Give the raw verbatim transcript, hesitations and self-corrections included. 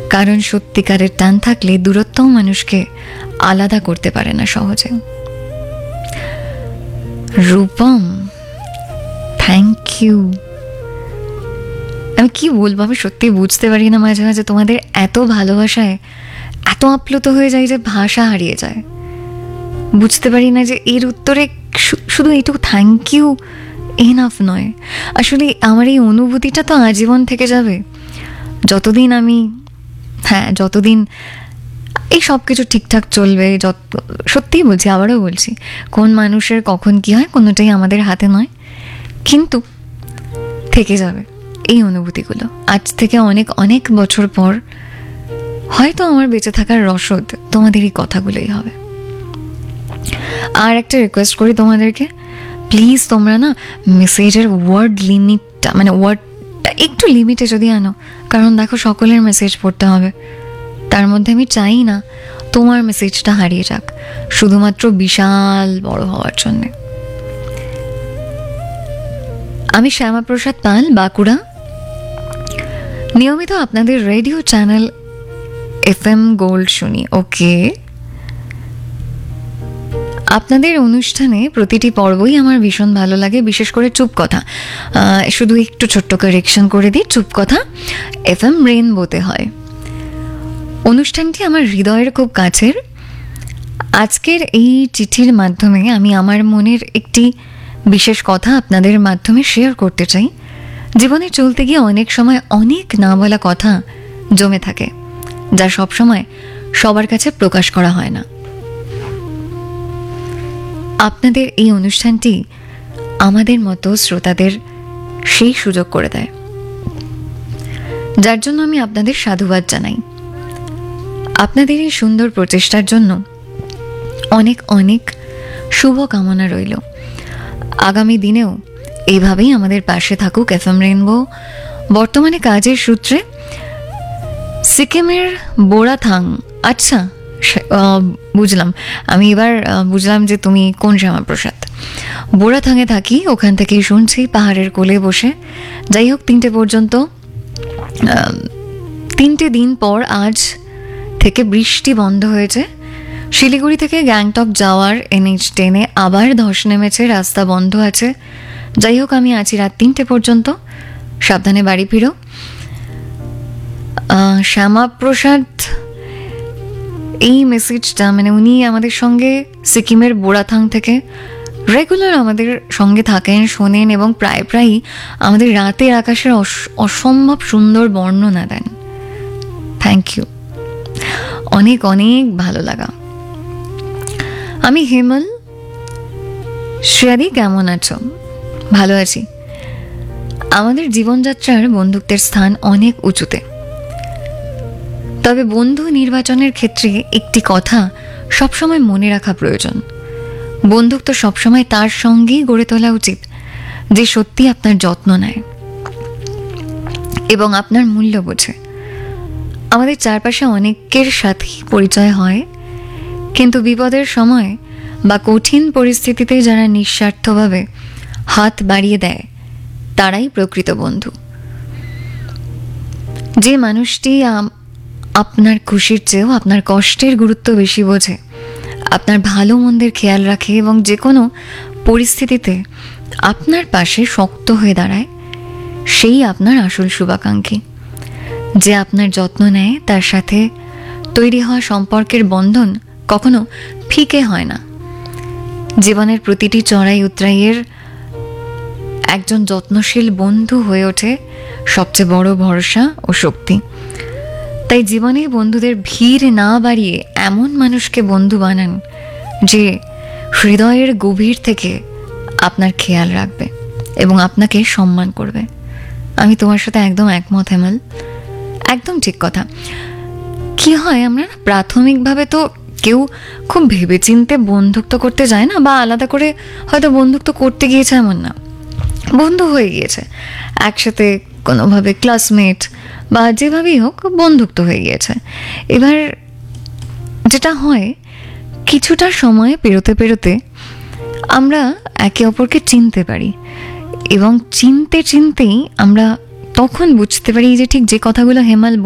কারণ সত্যিকারের টান থাকলে দূরত্বও মানুষকে আলাদা করতে পারে না সহজে। Rupam, thank you. আমি কি বলবো, আমি সত্যি বুঝতে পারি না মাঝে মাঝে তোমাদের এত ভালোবাসায় এত আপ্লুত হয়ে যায় যে ভাষা হারিয়ে যায়। বুঝতে পারি না যে এর উত্তরে শুধু এইটুকু থ্যাংক ইউ এনাফ নয়। আসলে আমার এই অনুভূতিটা তো আজীবন থেকে যাবে, যতদিন আমি হ্যাঁ যতদিন এই সব কিছু ঠিকঠাক চলবে। যত সত্যিই বলছি, আবারও বলছি, কোন মানুষের কখন কি হয় কোনোটাই আমাদের হাতে নয়, কিন্তু থেকে যাবে এই অনুভূতিগুলো। আজ থেকে অনেক অনেক বছর পর হয়তো আমার বেঁচে থাকার রসদ তোমাদের এই কথাগুলোই হবে। আর একটা রিকোয়েস্ট করি তোমাদেরকে, প্লিজ তোমরা না মেসেজের ওয়ার্ড লিমিটটা মানে ওয়ার্ডটা একটু লিমিটে যদি আনো, কারণ দেখো সকলের মেসেজ পড়তে হবে, তার মধ্যে আমি চাই না তোমার মেসেজটা হারিয়ে যাক শুধুমাত্র বিশাল বড় হওয়ার জন্যে। আমি শ্যামাপ্রসাদ পাল, বাঁকুড়া। নিয়মিত আপনাদের radio channel F M gold শুনি। ওকে, আপনাদের অনুষ্ঠানে প্রতিটি পর্বই আমার ভীষণ ভালো লাগে, বিশেষ করে চুপ কথা। শুধু একটু ছোট্ট কারেকশন করে দিই, চুপ কথা এফ এম রেইনবোতে হয়। অনুষ্ঠানটি আমার হৃদয়ের খুব কাছের। আজকের এই চিঠির মাধ্যমে আমি আমার মনের একটি বিশেষ কথা আপনাদের মাধ্যমে শেয়ার করতে চাই। জীবনে চলতে গিয়ে অনেক সময় অনেক না বলা কথা জমে থাকে, যা সব সময় সবার কাছে প্রকাশ করা হয় না। আপনাদের এই অনুষ্ঠানটি আমাদের মতো শ্রোতাদের সেই সুযোগ করে দেয়, যার জন্য আমি আপনাদের সাধুবাদ জানাই। আপনাদের এই সুন্দর প্রচেষ্টার জন্য অনেক অনেক শুভকামনা রইল। আগামী দিনেও এইভাবেই আমাদের পাশে থাকুক এফ এম রেইনবো। বর্তমানে কাজের সূত্রে সিকিমের বোরাথাং, আচ্ছা বুঝলাম, আমি এবার বুঝলাম যে তুমি কোন শ্যামাপ্রসাদ। বোরাথাঙে থাকি, ওখান থেকেই শুনছি পাহাড়ের কোলে বসে। যাই হোক, তিনটে পর্যন্ত তিনটে দিন পর আজ থেকে বৃষ্টি বন্ধ হয়েছে। শিলিগুড়ি থেকে গ্যাংটক যাওয়ার এনএইচ টেনে আবার ধস নেমেছে, রাস্তা বন্ধ আছে। যাই হোক, আমি আছি রাত তিনটে পর্যন্ত, সাবধানে বাড়ি ফিরো। শ্যামাপ্রসাদ এই মেসেজটা মানে উনি আমাদের সঙ্গে সিকিমের বোরাথাং থেকে রেগুলার আমাদের সঙ্গে থাকেন, শোনেন এবং প্রায় প্রায়ই আমাদের রাতের আকাশের অসম্ভব সুন্দর বর্ণনা দেন। থ্যাংক ইউ, অনেক অনেক ভালো লাগা। আমি হেমল। শ্রেয়াদি, কেমন আছো? ভালো আছি। আমাদের জীবনযাত্রার বন্ধুত্বের স্থান অনেক উঁচুতে, তবে বন্ধু নির্বাচনের ক্ষেত্রে একটি কথা সবসময় মনে রাখা প্রয়োজন। বন্ধুত্ব সবসময় তার সঙ্গেই গড়ে তোলা উচিত যে সত্যি আপনার যত্ন নেয় এবং আপনার মূল্য বোঝে। আমাদের চারপাশে অনেকের সাথেই পরিচয় হয়, কিন্তু বিপদের সময় বা কঠিন পরিস্থিতিতে যারা নিঃস্বার্থভাবে হাত বাড়িয়ে দেয় তারাই প্রকৃত বন্ধু। যে মানুষটি আপনার খুশির চেয়েও আপনার কষ্টের গুরুত্ব বেশি বোঝে, আপনার ভালো মন্দের খেয়াল রাখে এবং যে কোনো পরিস্থিতিতে আপনার পাশে শক্ত হয়ে দাঁড়ায়, সেই আপনার আসল শুভাকাঙ্ক্ষী। যে আপনার যত্ন নেয়, তার সাথে তৈরি হওয়া সম্পর্কের বন্ধন কখনো ফিকে হয় না। জীবনের প্রতিটি চড়াই উতরাইয়ের একজন যত্নশীল বন্ধু হয়ে ওঠে সবচেয়ে বড় ভরসা ও শক্তি। তাই জীবনে বন্ধুদের ভিড় না বাড়িয়ে এমন মানুষকে বন্ধু বানান যে হৃদয়ের গভীর থেকে আপনার খেয়াল রাখবে এবং আপনাকে সম্মান করবে। আমি তোমার সাথে একদম একমত হেমল, একদম ঠিক কথা। কি হয়, আমরা প্রাথমিকভাবে তো কেউ খুব ভেবেচিন্তে বন্ধুত্ব করতে যায় না, বা আলাদা করে হয়তো বন্ধুত্ব করতে গিয়েছে এমন না, বন্ধু হয়ে গিয়েছে একসাথে, কোনোভাবে ক্লাসমেট বা যেভাবেই হোক বন্ধুত্ব হয়ে গিয়েছে। এবার যেটা হয়, কিছুটা সময় পেরোতে পেরোতে আমরা একে অপরকে চিনতে পারি এবং চিনতে চিনতেই আমরা তখন বুঝতে পারি যে ঠিক যে কথাগুলো হেমাল